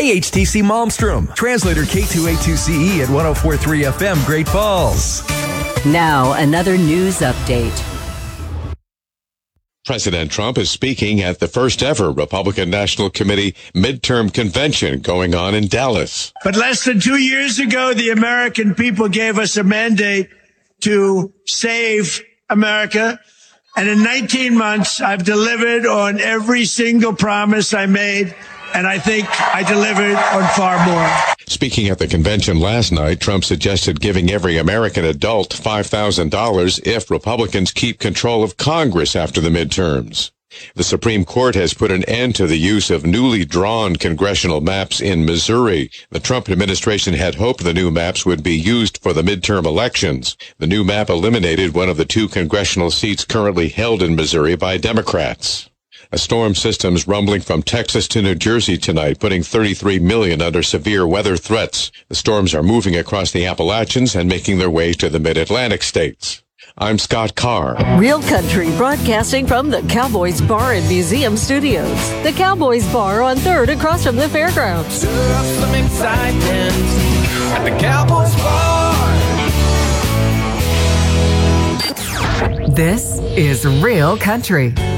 KHTC Malmstrom, translator K2A2CE at 104.3 FM, Great Falls. Now, another news update. President Trump is speaking at the first ever Republican National Committee midterm convention going on in Dallas. But less than 2 years ago, the American people gave us a mandate to save America. And in 19 months, I've delivered on every single promise I made. And I think I delivered on far more. Speaking at the convention last night, Trump suggested giving every American adult $5,000 if Republicans keep control of Congress after the midterms. The Supreme Court has put an end to the use of newly drawn congressional maps in Missouri. The Trump administration had hoped the new maps would be used for the midterm elections. The new map eliminated one of the 2 congressional seats currently held in Missouri by Democrats. A storm system's rumbling from Texas to New Jersey tonight, putting 33 million under severe weather threats. The storms are moving across the Appalachians and making their way to the mid-Atlantic states. I'm Scott Carr. Real Country broadcasting from the Cowboys Bar and Museum Studios. The Cowboys Bar on 3rd across from the fairgrounds. Stir up some excitement at the Cowboys Bar. This is Real Country.